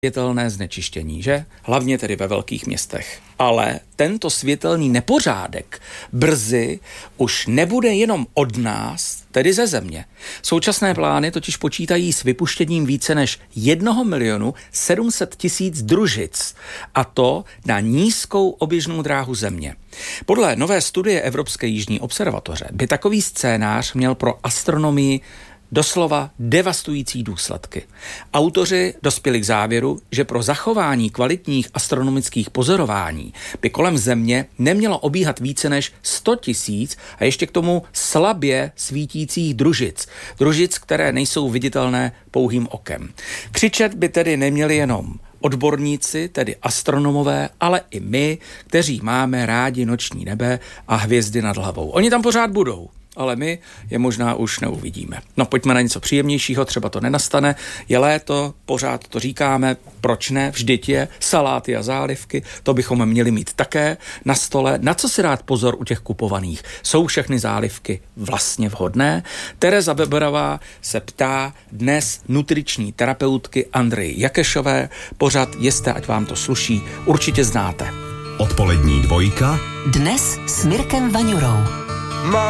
světelné znečištění, že? Hlavně tedy ve velkých městech. Ale tento světelný nepořádek brzy už nebude jenom od nás, tedy ze Země. Současné plány totiž počítají s vypuštěním více než 1 700 000 družic, a to na nízkou oběžnou dráhu Země. Podle nové studie Evropské jižní observatoře by takový scénář měl pro astronomii doslova devastující důsledky. Autoři dospěli k závěru, že pro zachování kvalitních astronomických pozorování by kolem Země nemělo obíhat více než 100 000 a ještě k tomu slabě svítících družic. Družic, které nejsou viditelné pouhým okem. Křičet by tedy neměli jenom odborníci, tedy astronomové, ale i my, kteří máme rádi noční nebe a hvězdy nad hlavou. Oni tam pořád budou, ale my je možná už neuvidíme. No pojďme na něco příjemnějšího, třeba to nenastane. Je léto, pořád to říkáme, proč ne? Vždyť je saláty a zálivky, to bychom měli mít také na stole. Na co si rád pozor u těch kupovaných? Jsou všechny zálivky vlastně vhodné? Tereza Beberová se ptá dnes nutriční terapeutky Andreji Jakešové. Pořad Jeste, ať vám to sluší, určitě znáte. Odpolední dvojka. Dnes s Mirkem Vaňurou.